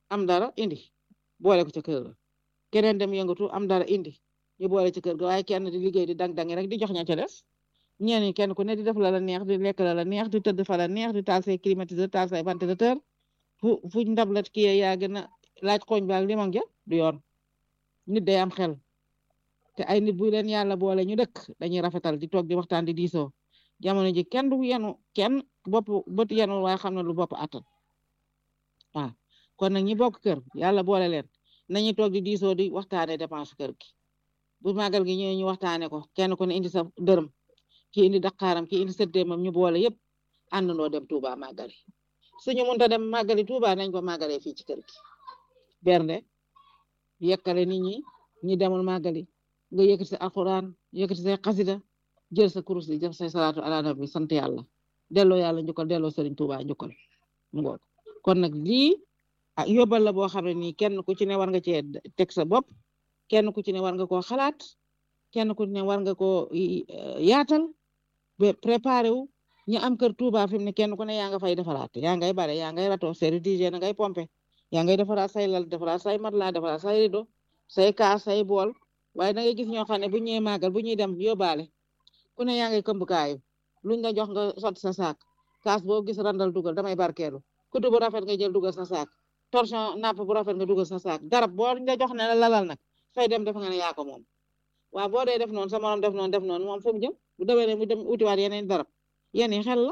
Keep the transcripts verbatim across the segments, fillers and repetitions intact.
am dara indi boole ko ca kër ga keneen dem yëngatu am dara indi ñu boole ci kër ga waaye kenn di liggéey di dang-dangi rek di jox ña ca des ñeen ñi kenn ku ne di def la la neex di lekk la la neex di tëdd fa la neex di taal say climatiseur taal say ventilateur fu fu ndab la kii yaa gën a laaj xooñ baag limon ja du yoon nit day am xel te ay nit bu leen yàlla boole ñu dëkk dañuy rafetal di toog di waxtaan di diisoo jamono ji kenn du yenu kenn bopp bët yenu waaye xam na lu bopp attan waaw kon nag ñi bokk kër yàlla boole leen nañu toog di diisoo di waxtaane dépense kër gi bu màggal gi ñëwee ñu waxtaane ko kenn ku ne indi sa dërëm ki indi daqaaram ki indi sëddeemam ñu boole yëpp àndandoo dem Touba màggali suñu mënta dem màggali Touba nañ ko màggalee fii ci kër gi bernde yekkale nit ñi ñi demul màggali nga yëkkati sa alxuraan yëkkati say xasida jël sa kurus di def say salaatu ala nabi sant yàlla delloo yàlla njukkal delloo sëriñ Touba njukkal mu ngoog kon nag lii ah yóbbal la boo xam ne nii kenn ku ci ne war nga cee teg sa bopp kenn ku ci ne war nga koo xalaat kenn ku ci ne war nga koo yaatal ba préparé wu ñu am kër Touba fi mu ne kenn ku ne yaa nga fay defaraat yaa ngay bare yaa ngay rato service d'hygiène ngay pompe yaa ngay defaraat say lal defaraat say matelas defaraat say rido say kaas say bool waaye da ngay gis ñoo xam ne bu ñëwee màggal bu ñuy dem yóbbaale ku ne yaa ngay këmb kaayu luñ la jox nga sotti sa saak kaas boo gis randal dugal damay barkeelu kuddu bu rafet nga jël dugal sa saak torchon napp bu rafet nga dugal sa saak darab boo la jox ne la lalal nag fay dem def nga ne yaa ko moom waaw boo dee def noonu sa morom def noonu def noonu moom fu mu jëm bu demee ne mu dem utiwaat yeneen darab yéen yi xel la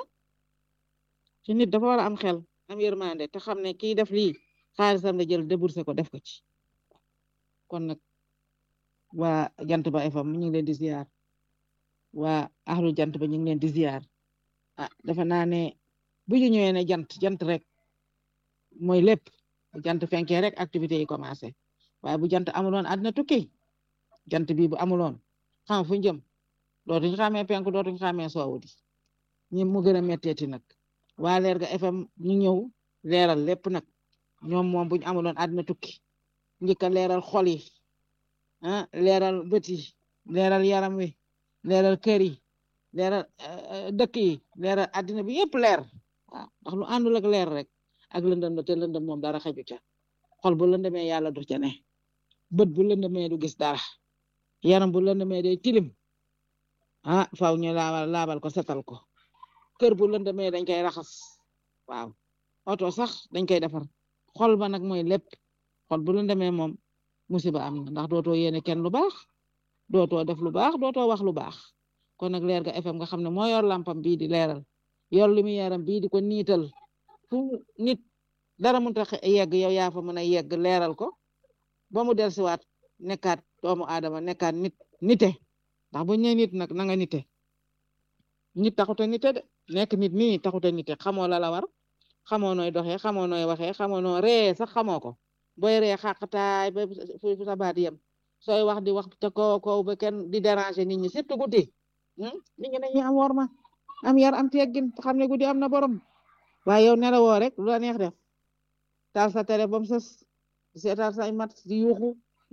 ci nit dafa war a am xel am yërmande te xam ne kii def lii xaalisam la jël déboursé ko def ko ci kon nag waa jant ba F M ñu ngi leen di ziar waa ahlu jant ba ñu ngi leen di ziar ah dafa naa ne bu ñu ñëwee ne jant jant rek mooy lépp bu jant fenkee rek activités yi commencé waaye bu jant amuloon àddina tukki jant bi bu amuloon xam fu ñu jëm dootuñu xamee penku dootuñu xamee soowu di ñi mu gën a metteeti nag waa leer ga F M ñu ñëw leeral lépp nag ñoom moom buñ amuloon àddina tukki njëkk a leeral xol yi ah leeral bët yi leeral yaram wi leeral kër yi leeral dëkk yi leeral àddina bi yëpp leer waaw ndax lu àndul ak leer rek ak lëndëm la te lëndëm moom dara xaju ca xol bu lëndëmee yàlla du ca ne bët bu lëndëmee du gis dara yaram bu lëndëmee day tilim ah faaw ñu laabal laabal ko setal ko kër bu lëndëmee dañ koy raxas waaw oto sax dañ koy defar xol ba nag mooy lépp xol bu lëndëmee moom musiba am na ndax dootoo yéene kenn lu baax dootoo def lu baax dootoo wax lu baax kon nag leer ga F M nga xam ne moo yor lampam bii di leeral yor lumière bii di ko niital fu nit dara mënut a yegg yow yaa fa mën a yegg leeral ko ba mu dellusiwaat nekkaat doomu aadama nekkaat nit nite ndax bu ñu nee nit nag na nga nite nit taxut a nite de nekk nit nii taxut a nite xamoo la la war xamoo nooy doxee xamoo nooy waxee xamoo noo ree sax xamoo ko booy ree xaqataay ba fu sa baat yem sooy wax di wax te ko ko ba kenn di déranger nit ñi surtout guddi nit ñi dañuy am worma am yar am teggin xam ne guddi am na borom waaye yow nelawoo rek lu la neex def taal sa télé ba mu sës seetaan say mat di yuuxu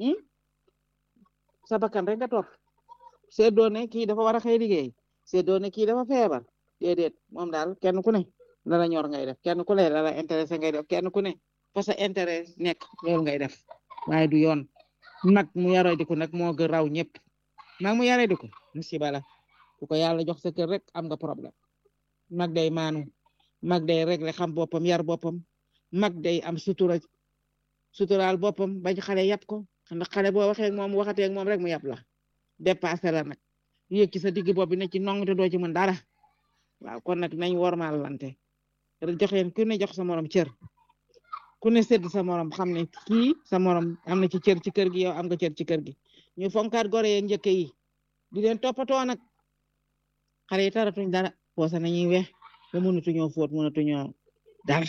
sa bakkan rek nga topp seddoo ne kii dafa war a xëy liggéey seddoo ne kii dafa feebar déedéet moom daal kenn ku ne la la ñor ngay def kenn ku ne la la intéressé ngay def kenn ku ne fa sa intérêt nekk loolu ngay def waaye du yoon mag mu yaroo di ko nag moo gën raw ñëpp mag mu yaroo di ko musiba la ku ko yàlla jox sa kër rek am nga problème mag day maanu mag day réglé xam boppam yar boppam mag day am sutura suturaal boppam bañ xale yab ko ndax xale boo waxee ak moom waxatee ak moom rek mu yab la dépassé la nag yéeg ci sa digg bopp bi ne ci nong te doo ci mën dara waaw kon nag nañ wormaal lante joxeen ku ne jox sa morom cër ku ne sedd sa morom xam ne kii sa morom am na ci cër ci kër gi yow am nga cër ci kër gi ñu fonkaat gore yeeg njëkk yi di leen toppatoo nag xale yi taratuñ dara poosa nañuy weex ba mënatuñoo fóot mënatuñoo dara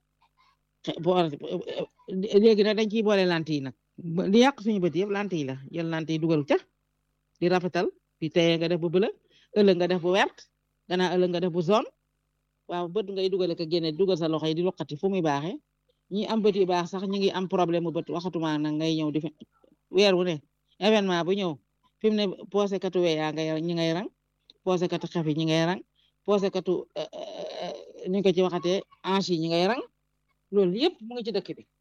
léegi nag dañ ciy boole lant yi nag li yàq suñu bët yëpp lant yi la jël lant yi dugal ca di rafetal di teye nga def bu bëla ëllëg nga def bu wert gannaaw ëllëg nga def bu zone waaw bët ngay dugale ko génne dugal sa loxo yi di loqati fu muy baaxee ñi am bët yu baax sax ñi ngi am problème mu bët waxatuma nag ngay ñëw di weer wu ne événement bu ñëw fi mu ne posé katu we yaa ngay ñi ngay rang posé katu xef yi ñi ngay rang posé katu ni ko ci waxatee hanche yi ñi ngay rang loolu yëpp mu ngi ci dëkk bi